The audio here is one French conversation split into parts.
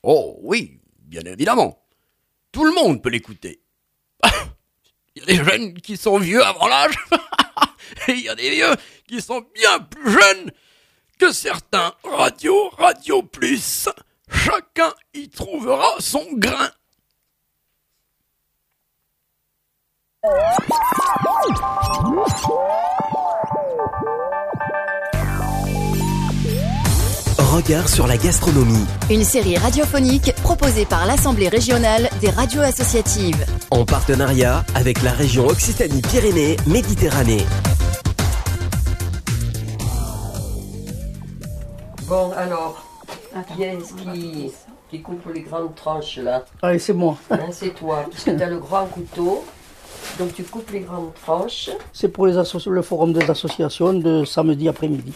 Oh oui, bien évidemment. Tout le monde peut l'écouter. Il y a des jeunes qui sont vieux avant l'âge, et il y a des vieux qui sont bien plus jeunes que certains. Radio Plus. Chacun y trouvera son grain. Regard sur la gastronomie. Une série radiophonique proposée par l'Assemblée régionale des radios associatives. En partenariat avec la région Occitanie-Pyrénées-Méditerranée. Bon, alors, qui est-ce qui coupe les grandes tranches là? Allez, c'est moi. C'est toi, parce que tu as le grand couteau. Donc tu coupes les grandes tranches. C'est pour le forum des associations de samedi après-midi.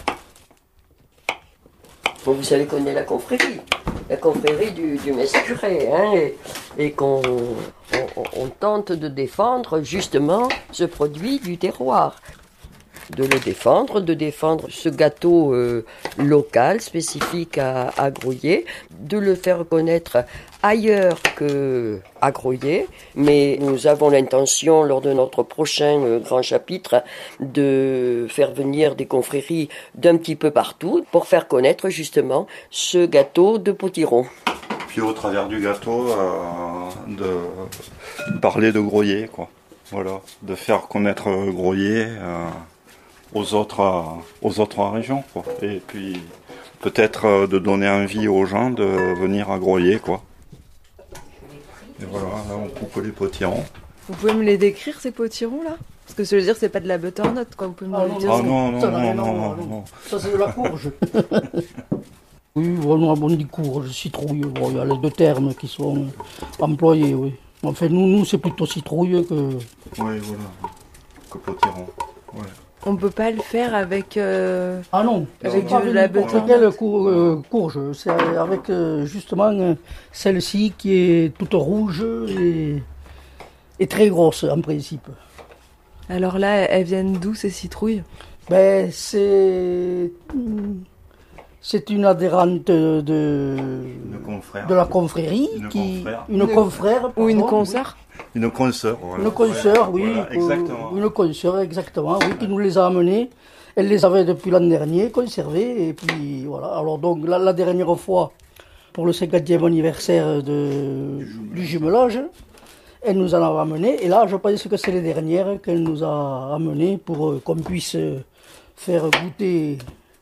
Bon, vous savez qu'on est la confrérie du Mesturé, hein, et qu'on tente de défendre justement ce produit du terroir. De défendre ce gâteau local, spécifique à Grouillé, de le faire connaître ailleurs qu'à Grouillé, mais nous avons l'intention, lors de notre prochain grand chapitre, de faire venir des confréries d'un petit peu partout pour faire connaître justement ce gâteau de potiron. Puis au travers du gâteau, de parler de Grouillé, quoi. Voilà, de faire connaître Grouillé aux autres régions, quoi. Et puis peut-être de donner envie aux gens de venir à Grouillé, quoi. Et voilà, là on coupe les potirons. Vous pouvez me les décrire, ces potirons là? Parce que je veux dire, c'est pas de la butternut, quoi. Vous pouvez me le dire? Non. Ça c'est de la courge. Oui, vraiment, on dit courge, citrouille. Bon, il y a les deux termes qui sont employés, oui. Enfin, nous c'est plutôt citrouille que... Oui, voilà, que potiron, ouais. On peut pas le faire avec... Ah non, avec de la butternut. Quelle courge? C'est avec justement celle-ci qui est toute rouge et très grosse en principe. Alors là, elles viennent d'où ces citrouilles? Ben, c'est une adhérente de la confrérie, une confrère ou une consœur. Une consoeur, voilà. Une consoeur, oui. Voilà, exactement. Une consoeur, exactement, oui, qui nous les a amenés. Elle les avait depuis l'an dernier conservées, et puis voilà. Alors donc la dernière fois, pour le 50e anniversaire du jumelage, elle nous en a amené, et là je pense que c'est les dernières qu'elle nous a amenées pour qu'on puisse faire goûter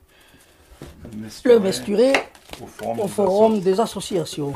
le Mesturé au forum des associations.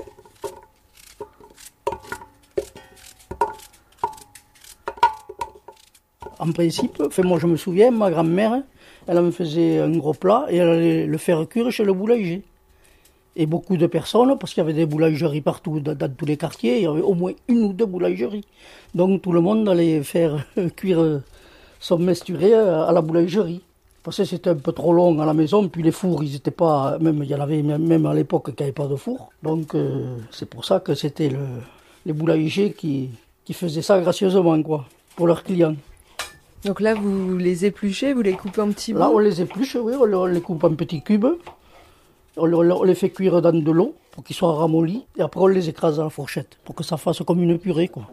En principe, moi je me souviens, ma grand-mère, elle me faisait un gros plat et elle allait le faire cuire chez le boulanger. Et beaucoup de personnes, parce qu'il y avait des boulangeries partout, dans tous les quartiers, il y avait au moins une ou deux boulangeries. Donc tout le monde allait faire cuire son Mesturé à la boulangerie. Parce que c'était un peu trop long à la maison, puis les fours, ils étaient pas, il y en avait même à l'époque qui n'avaient pas de four. Donc c'est pour ça que c'était les boulangers qui faisaient ça gracieusement, quoi, pour leurs clients. Donc là, vous les épluchez, vous les coupez en petits bouts? Là, on les épluche, oui, on les coupe en petits cubes. On les fait cuire dans de l'eau pour qu'ils soient ramollis. Et après, on les écrase à la fourchette pour que ça fasse comme une purée, quoi.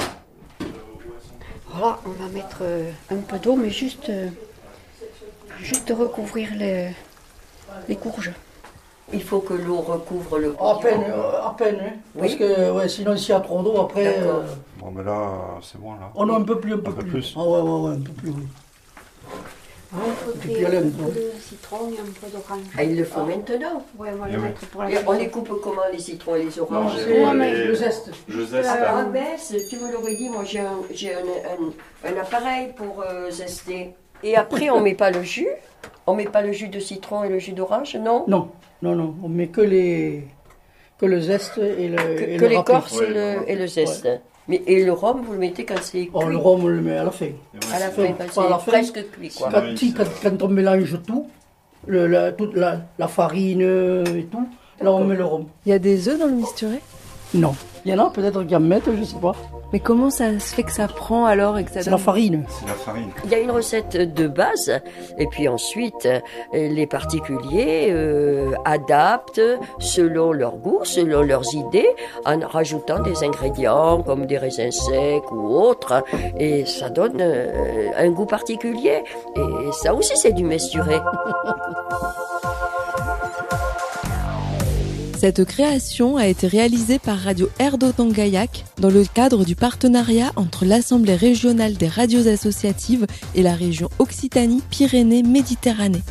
Voilà, on va mettre un peu d'eau, mais juste recouvrir les courges. Il faut que l'eau recouvre le potiron. À peine, hein. Oui. Parce que sinon, s'il y a trop d'eau, après... Bon, mais là, c'est bon, là. On a un peu plus. Ah ouais, un peu plus, oui. Un peu de citron et un peu d'orange. Ah, il le faut maintenant? Oui, on va le mettre pour la Et on les coupe comment, les citrons et les oranges? Le zeste. Le zeste. Ah ben, tu me l'aurais dit, moi j'ai un appareil pour zester. Et après, on met pas le jus? On met pas le jus de citron et le jus d'orange, non? Non, on met que le zeste et le que l'écorce râpé. et le zeste. Ouais. Mais, et le rhum, vous le mettez quand c'est cuit? Le rhum, on le met à la fin. À la fin, Pas c'est à la fin. presque cuit, quoi. Quand on mélange tout, toute la farine et tout, là on met le rhum. Il y a des œufs dans le Mesturé? Non, Il y en a peut-être qui en mettent, je sais pas. Mais comment ça se fait que ça prend alors et que ça C'est donne... la farine. C'est la farine. Il y a une recette de base et puis ensuite les particuliers adaptent selon leur goût, selon leurs idées, en rajoutant des ingrédients comme des raisins secs ou autres et ça donne un goût particulier et ça aussi c'est du mesturé. Cette création a été réalisée par Radio Erdo-Tangaillac dans le cadre du partenariat entre l'Assemblée régionale des radios associatives et la région Occitanie-Pyrénées-Méditerranée.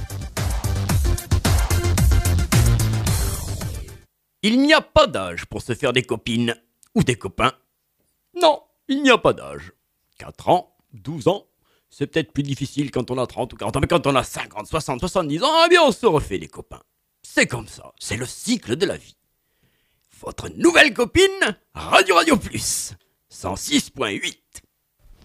Il n'y a pas d'âge pour se faire des copines ou des copains. Non, il n'y a pas d'âge. 4 ans, 12 ans, c'est peut-être plus difficile quand on a 30 ou 40 ans, mais quand on a 50, 60, 70 ans, eh bien on se refait des copains. C'est comme ça, c'est le cycle de la vie. Votre nouvelle copine, Radio Plus, 106.8.